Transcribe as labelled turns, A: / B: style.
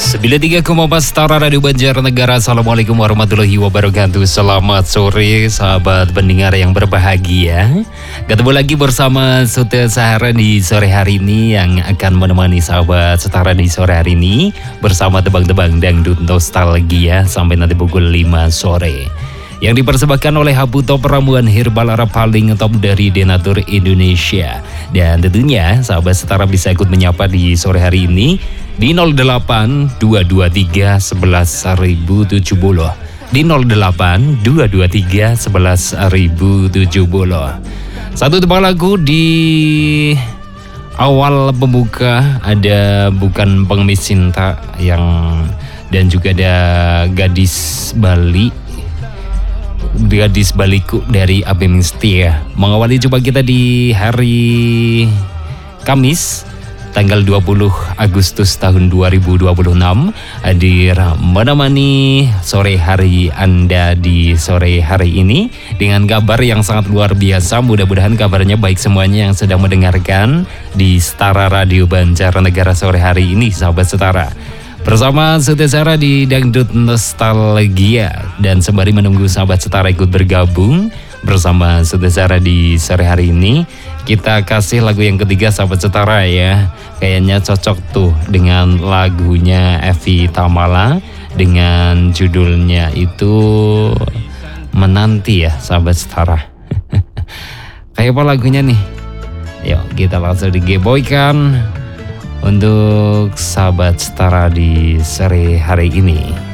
A: 93,4 Setara Radio Banjarnegara. Assalamualaikum warahmatullahi wabarakatuh. Selamat sore sahabat pendengar yang berbahagia. Ketemu lagi bersama Sute Sahara di sore hari ini, yang akan menemani sahabat Setara di sore hari ini bersama tebang-tebang dangdut nostalgia sampai nanti pukul 5 sore. Yang dipersembahkan oleh Haputo, Peramuan Herbal Arab paling top dari Denatur Indonesia. Dan tentunya sahabat Setara bisa ikut menyapa di sore hari ini di 08 223 11.070, di 08 223 11.070. Satu tebak lagu di awal pembuka ada Bukan Pengemis Cinta dan juga ada Gadis Baliku dari Abim Setia. Mengawali coba kita di hari Kamis tanggal 20 Agustus tahun 2026, hadir menemani sore hari Anda di sore hari ini dengan kabar yang sangat luar biasa. Mudah-mudahan kabarnya baik semuanya yang sedang mendengarkan di Setara Radio Banjarnegara sore hari ini, sahabat Setara. Bersama Sute Sahara di Dangdut Nostalgia, dan sembari menunggu sahabat Setara ikut bergabung bersama Sute Sahara di sore hari ini, kita kasih lagu yang ketiga sahabat Setara ya. Kayaknya cocok tuh dengan lagunya Evi Tamala dengan judulnya itu Menanti ya sahabat Setara. Kayak apa lagunya nih? Yuk kita langsung digeboykan untuk sahabat Setara di sore hari ini.